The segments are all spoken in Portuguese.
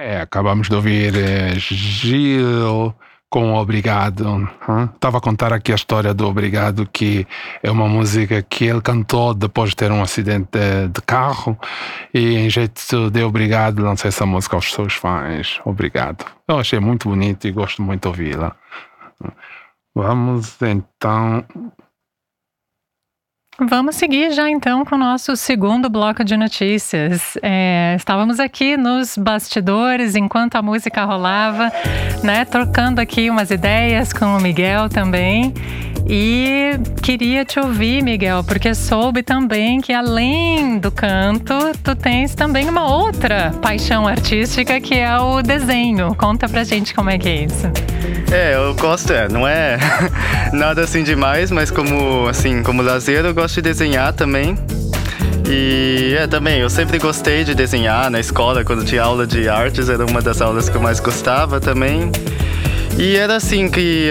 Acabamos de ouvir Gil com Obrigado. Estava a contar aqui a história do Obrigado, que é uma música que ele cantou depois de ter um acidente de carro, e em jeito de obrigado lancei essa música aos seus fãs. Obrigado. Eu achei muito bonito e gosto muito de ouvi-la. Vamos então... Vamos seguir já então com o nosso segundo bloco de notícias. Estávamos aqui nos bastidores enquanto a música rolava, né, trocando aqui umas ideias com o Miguel também. E queria te ouvir, Miguel, porque soube também que além do canto, tu tens também uma outra paixão artística, que é o desenho. Conta pra gente como é que é isso. Eu gosto, não é nada assim demais, mas como lazer eu gosto de desenhar também. E também, eu sempre gostei de desenhar na escola, quando tinha aula de artes, era uma das aulas que eu mais gostava também. E era assim que...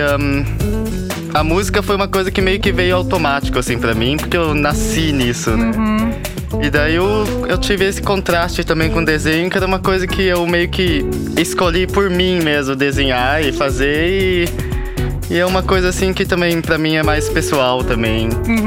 a música foi uma coisa que meio que veio automático, assim, pra mim, porque eu nasci nisso, né? E daí eu tive esse contraste também com o desenho, que era uma coisa que eu meio que escolhi por mim mesmo, desenhar e fazer. E é uma coisa assim que também pra mim é mais pessoal também.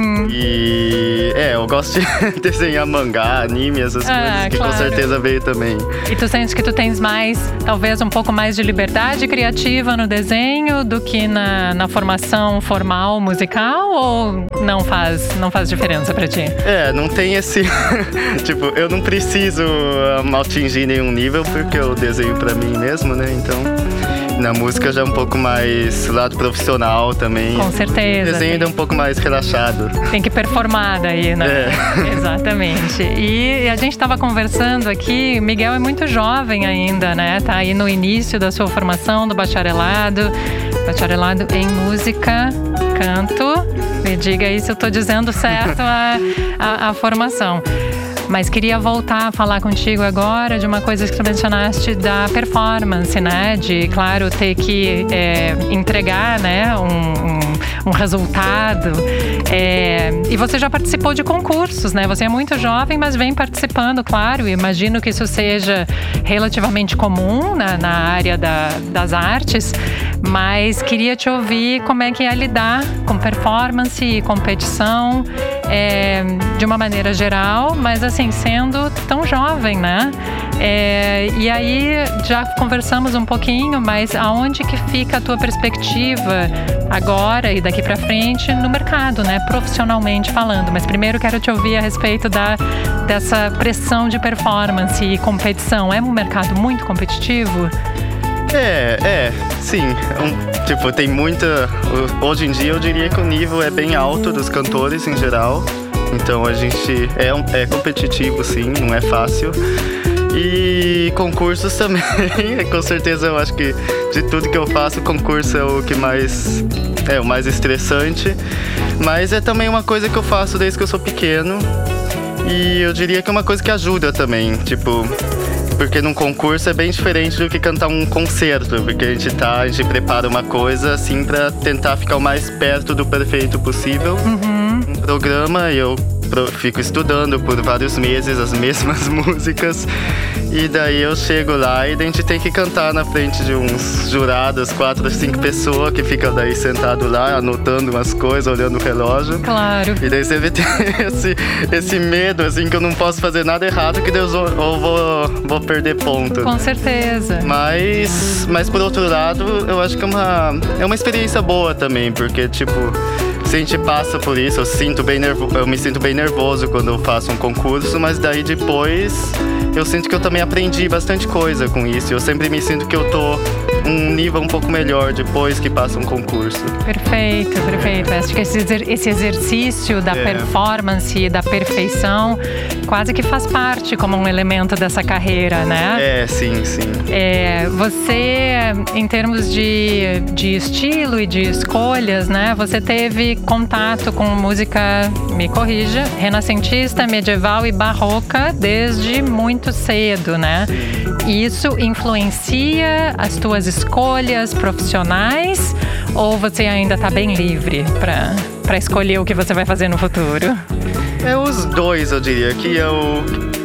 E eu gosto de desenhar mangá, anime, essas coisas que claro. Com certeza veio também. E tu sente que tu tens mais, talvez um pouco mais de liberdade criativa no desenho do que na formação formal musical, ou não faz diferença pra ti? Não tem esse... tipo, eu não preciso atingir nenhum nível, porque eu desenho pra mim mesmo, né? Então... Na música já é um pouco mais lado profissional também. Com certeza. O desenho ainda é um pouco mais relaxado. Tem que performar daí, né? Exatamente. E a gente estava conversando aqui, Miguel é muito jovem ainda, né? Tá aí no início da sua formação do bacharelado em música, canto. Me diga aí se eu tô dizendo certo a formação. Mas queria voltar a falar contigo agora de uma coisa que tu mencionaste da performance, né? De, claro, ter que entregar, né? Um resultado. E você já participou de concursos, né? Você é muito jovem, mas vem participando, claro. Imagino que isso seja relativamente comum na área das artes. Mas queria te ouvir como é que é lidar com performance e competição de uma maneira geral, mas assim, sendo tão jovem, né? E aí já conversamos um pouquinho, mas aonde que fica a tua perspectiva agora e daqui pra frente no mercado, né? Profissionalmente falando. Mas primeiro quero te ouvir a respeito dessa pressão de performance e competição. É um mercado muito competitivo? Sim. Tipo, tem muita... Hoje em dia eu diria que o nível é bem alto dos cantores em geral. Então a gente é competitivo, sim, não é fácil. E concursos também. Com certeza eu acho que de tudo que eu faço, concurso é o que mais... É o mais estressante. Mas é também uma coisa que eu faço desde que eu sou pequeno. E eu diria que é uma coisa que ajuda também, tipo... Porque num concurso é bem diferente do que cantar um concerto, porque a gente prepara uma coisa assim pra tentar ficar o mais perto do perfeito possível. Um programa, e eu fico estudando por vários meses as mesmas músicas, e daí eu chego lá e a gente tem que cantar na frente de uns jurados, 4 ou 5 pessoas que ficam daí sentado lá, anotando umas coisas, olhando o relógio. Claro. E daí você tem esse medo, assim, que eu não posso fazer nada errado, que Deus ou vou perder ponto. Com certeza. Mas por outro lado, eu acho que é uma experiência boa também, porque, tipo... Se a gente passa por isso, eu me sinto bem nervoso quando eu faço um concurso, mas daí depois eu sinto que eu também aprendi bastante coisa com isso. Eu sempre me sinto que eu tô um nível um pouco melhor depois que passa um concurso. Perfeito. Acho que esse exercício da performance e da perfeição quase que faz parte como um elemento dessa carreira, né? Sim. Você, em termos de estilo e de escolhas, né? Você teve contato com música, me corrija, renascentista, medieval e barroca desde muito cedo, né? Isso influencia as tuas escolhas profissionais, ou você ainda está bem livre para escolher o que você vai fazer no futuro? Os dois, eu diria, que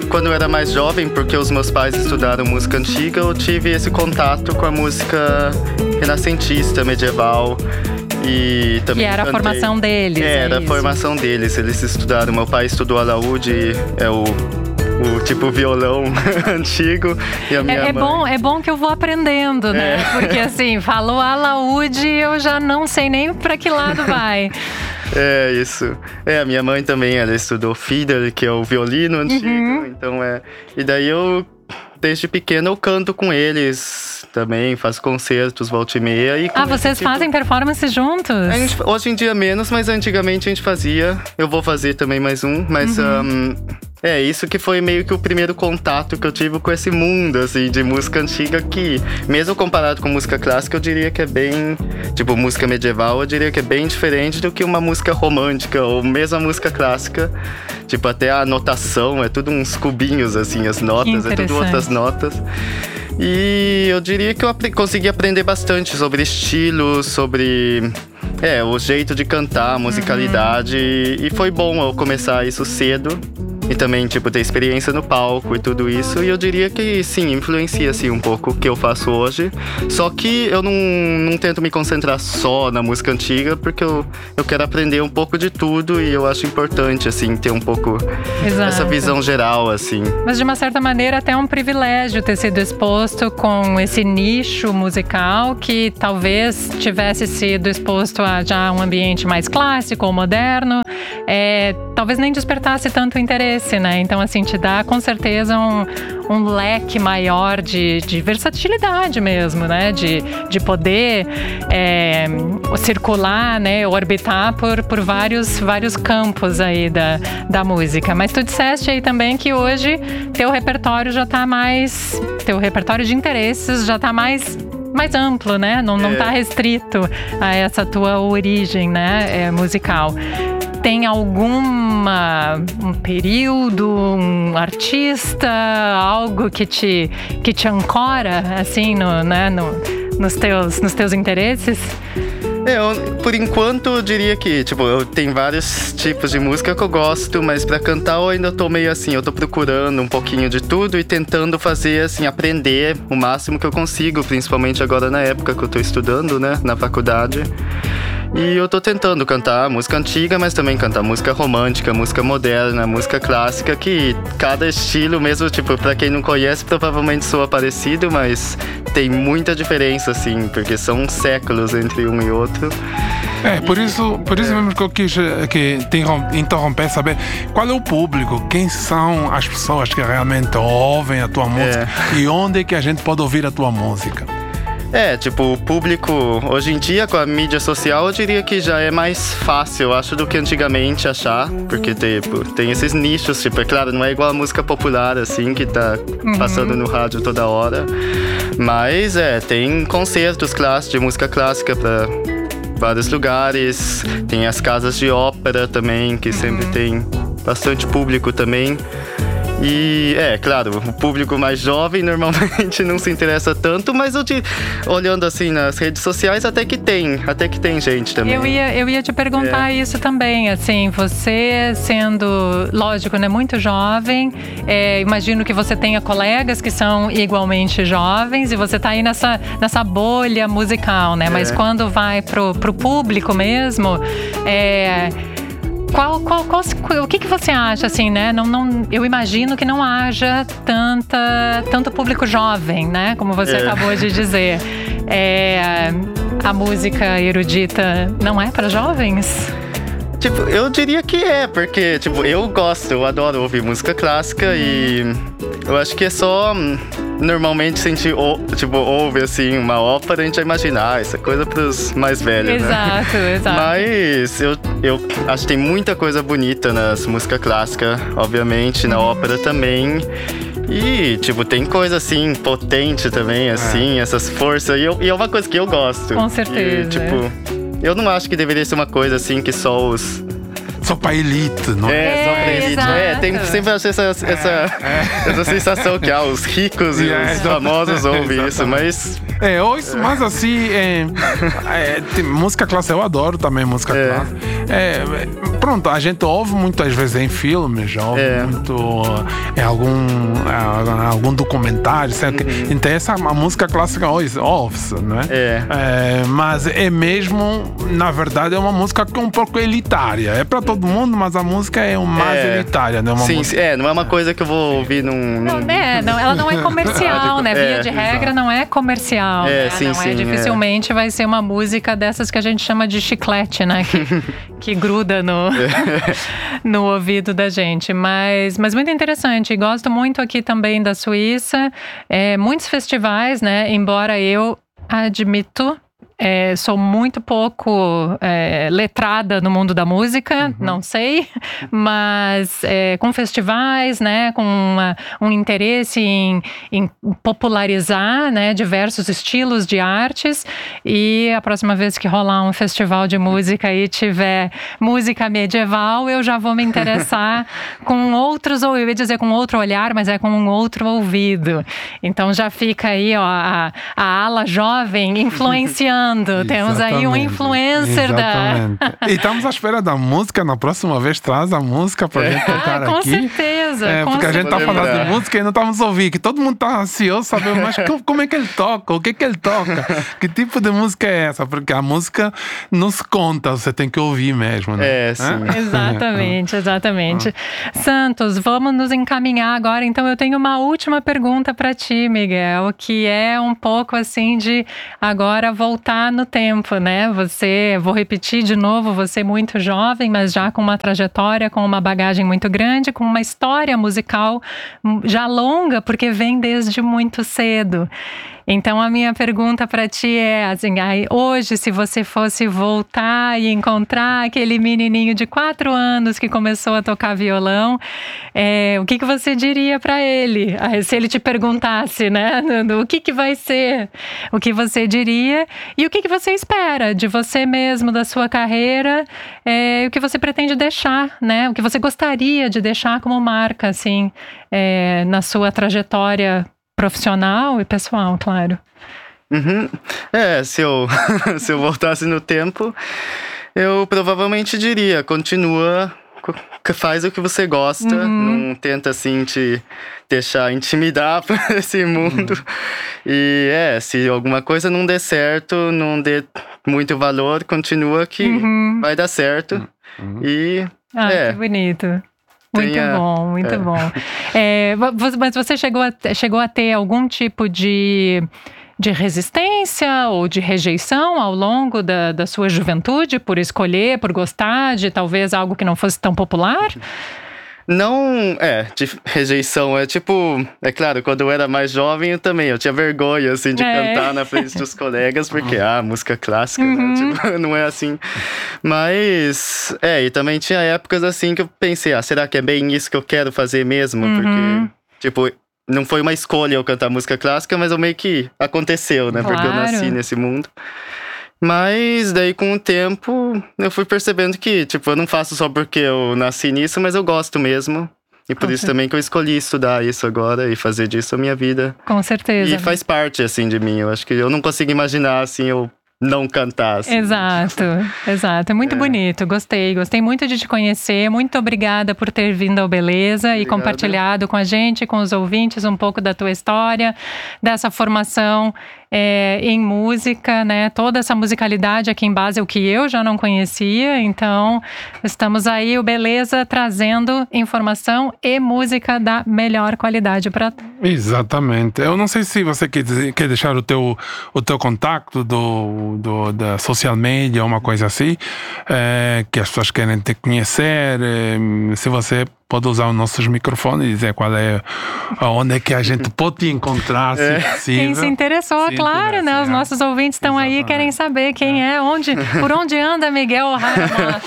quando eu era mais jovem, porque os meus pais estudaram música antiga, eu tive esse contato com a música renascentista, medieval. E também era a formação deles. Era a formação deles. Eles estudaram. Meu pai estudou alaúde, é o tipo violão antigo. E a minha mãe... É bom que eu vou aprendendo, né? Porque assim, falou alaúde, eu já não sei nem pra que lado vai. É, isso. A minha mãe também, ela estudou fiddle, que é o violino antigo. Então E daí eu, desde pequeno, eu canto com eles também, faço concertos, volta e meia. E vocês fazem performance juntos? Hoje em dia menos, mas antigamente a gente fazia. Eu vou fazer também mais um, mas... isso que foi meio que o primeiro contato que eu tive com esse mundo, assim, de música antiga que, mesmo comparado com música clássica, eu diria que é bem... Tipo, música medieval, eu diria que é bem diferente do que uma música romântica ou mesmo a música clássica. Tipo, até a notação, é tudo uns cubinhos, assim, as notas, é tudo outras notas. E eu diria que eu consegui aprender bastante sobre estilo, sobre... o jeito de cantar, musicalidade. E foi bom eu começar isso cedo. E também, tipo, ter experiência no palco e tudo isso. E eu diria que, sim, influencia, assim, um pouco o que eu faço hoje. Só que eu não tento me concentrar só na música antiga, porque eu quero aprender um pouco de tudo. E eu acho importante, assim, ter um pouco essa visão geral, assim. Mas, de uma certa maneira, até é um privilégio ter sido exposto com esse nicho musical que talvez tivesse sido exposto a já um ambiente mais clássico ou moderno. Talvez nem despertasse tanto interesse. Né? Então, assim, te dá com certeza um leque maior de versatilidade mesmo, né? De poder circular, né? Orbitar por vários campos aí da música. Mas tu disseste aí também que hoje teu repertório já tá mais... Teu repertório de interesses já tá mais amplo, né? Não tá restrito a essa tua origem, né? Musical. Tem um período, um artista, algo que te ancora, assim, nos teus interesses? Por enquanto, eu diria que, tipo, eu tenho vários tipos de música que eu gosto, mas pra cantar eu ainda tô meio assim, eu tô procurando um pouquinho de tudo e tentando fazer, assim, aprender o máximo que eu consigo, principalmente agora na época que eu tô estudando, né, na faculdade. E eu tô tentando cantar música antiga, mas também cantar música romântica, música moderna, música clássica, que cada estilo mesmo, tipo, pra quem não conhece, provavelmente soa parecido, mas tem muita diferença, assim, porque são séculos entre um e outro. Por isso mesmo que eu quis te interromper, saber qual é o público, quem são as pessoas que realmente ouvem a tua música e onde é que a gente pode ouvir a tua música. Tipo, o público, hoje em dia, com a mídia social, eu diria que já é mais fácil, eu acho, do que antigamente achar. Porque, tipo, tem esses nichos, tipo, é claro, não é igual a música popular, assim, que tá passando no rádio toda hora. Mas, tem concertos clássicos, de música clássica pra vários lugares. Tem as casas de ópera também, que sempre tem bastante público também. E, claro, o público mais jovem normalmente não se interessa tanto, mas olhando assim nas redes sociais, até que tem gente também. Eu ia te perguntar isso também, assim, você sendo, lógico, né, muito jovem, imagino que você tenha colegas que são igualmente jovens e você tá aí nessa bolha musical, né, mas quando vai pro público mesmo, o que você acha, assim, né? Eu imagino que não haja tanto público jovem, né? Como você acabou de dizer. A música erudita não é para jovens? Tipo, eu diria que porque, tipo, eu adoro ouvir música clássica e eu acho que é só... Normalmente, se a gente ouve, assim, uma ópera, a gente vai imaginar essa coisa pros mais velhos, exato, né? Exato. Mas eu acho que tem muita coisa bonita nas músicas clássicas, obviamente, na ópera também. E, tipo, tem coisa, assim, potente também, assim, essas forças. E é uma coisa que eu gosto. Com certeza. E, tipo, eu não acho que deveria ser uma coisa, assim, que só só pra elite, não é? Só pra elite. Exato. Tem sempre essa sensação que os ricos e os famosos ouvem isso, mas... Mas assim, tem música clássica, eu adoro também música clássica. Pronto, a gente ouve muitas vezes em filmes, ouve muito em algum documentário, certo? Então a música clássica ouve-se, não é? Mas é mesmo, na verdade, é uma música que é um pouco elitária. É pra todo mundo, mas a música é mais elitária, né? Não é uma coisa que eu vou ouvir ela não é comercial, né? Via de regra, não é comercial. Dificilmente vai ser uma música dessas que a gente chama de chiclete, né? Que gruda no ouvido da gente. Mas muito interessante. Gosto muito aqui também da Suíça. Muitos festivais, né? Embora eu admito... sou muito pouco letrada no mundo da música, não sei, mas com festivais, né, com um interesse em popularizar, né, diversos estilos de artes, e a próxima vez que rolar um festival de música e tiver música medieval, eu já vou me interessar com outros, ou eu ia dizer com outro olhar, mas com um outro ouvido. Então já fica aí, ó, a ala jovem influenciando. Temos aí um influencer E estamos à espera da música. Na próxima vez traz a música pra gente tocar com aqui. Certeza. Porque a gente tá falando de música e não estamos ouvindo. Que todo mundo tá ansioso saber, mas como é que ele toca? O que ele toca? Que tipo de música é essa? Porque a música não se conta, você tem que ouvir mesmo, né? Sim. Exatamente. Santos, vamos nos encaminhar agora. Então eu tenho uma última pergunta para ti, Miguel, que é um pouco assim de agora voltar no tempo, né? Vou repetir de novo, você muito jovem, mas já com uma trajetória, com uma bagagem muito grande, com uma história musical já longa, porque vem desde muito cedo. Então a minha pergunta para ti é assim, hoje se você fosse voltar e encontrar aquele menininho de 4 anos que começou a tocar violão, o que você diria para ele? Se ele te perguntasse, né, o que vai ser, o que você diria e o que você espera de você mesmo, da sua carreira, o que você pretende deixar, né, o que você gostaria de deixar como marca, assim, na sua trajetória profissional e pessoal, claro. Se eu voltasse no tempo, eu provavelmente diria, continua, faz o que você gosta, não tenta assim te deixar intimidar por esse mundo. E se alguma coisa não der certo, não dê muito valor, continua que vai dar certo. E que bonito. Muito bom. Mas você chegou a ter algum tipo de resistência ou de rejeição ao longo da sua juventude por escolher, por gostar de talvez algo que não fosse tão popular? Não, de rejeição, é claro, quando eu era mais jovem eu tinha vergonha, assim, de cantar na frente dos colegas, porque, música clássica, né, não é assim, mas, e também tinha épocas, assim, que eu pensei, será que é bem isso que eu quero fazer mesmo, porque, não foi uma escolha eu cantar música clássica, mas meio que aconteceu, né, porque eu nasci nesse mundo. Mas daí com o tempo eu fui percebendo que, eu não faço só porque eu nasci nisso, mas eu gosto mesmo. E por isso também que eu escolhi estudar isso agora e fazer disso a minha vida. Com certeza. E faz parte, assim, de mim. Eu acho que eu não consigo imaginar, assim, eu não cantar. Assim. Exato. É muito bonito. Gostei muito de te conhecer. Muito obrigada por ter vindo ao Beleza e compartilhado com a gente, com os ouvintes, um pouco da tua história, dessa formação em música, né? Toda essa musicalidade aqui em Basel que eu já não conhecia. Então, estamos aí, o Beleza, trazendo informação e música da melhor qualidade para... Exatamente. Eu não sei se você quer deixar o teu contato da social media, uma coisa assim, que as pessoas querem te conhecer, se você pode usar os nossos microfones e dizer onde é que a gente pode te encontrar, se possível. Quem se interessou, claro, né? Os nossos ouvintes estão aí, querem saber quem por onde anda Miguel O'Hara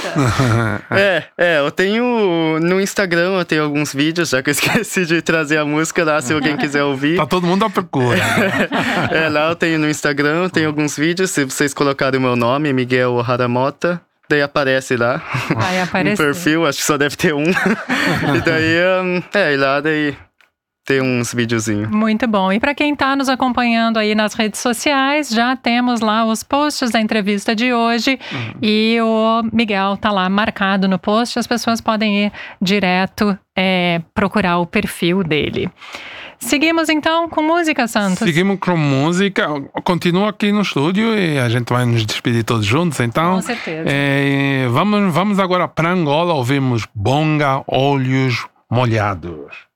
Mota. Eu tenho no Instagram, eu tenho alguns vídeos, já que eu esqueci de trazer a música lá, se alguém quiser ouvir. Tá todo mundo à procura. Lá eu tenho no Instagram, eu tenho alguns vídeos, se vocês colocarem o meu nome, Miguel O'Hara Mota, daí aparece lá. Vai aparecer. Um perfil, acho que só deve ter um. E daí, e lá daí tem uns videozinhos. Muito bom. E para quem está nos acompanhando aí nas redes sociais, já temos lá os posts da entrevista de hoje. E o Miguel tá lá marcado no post. As pessoas podem ir direto procurar o perfil dele. Seguimos então com música, Santos? Seguimos com música. Continua aqui no estúdio e a gente vai nos despedir todos juntos, então. Com certeza. Vamos agora para Angola, ouvimos Bonga Olhos Molhados.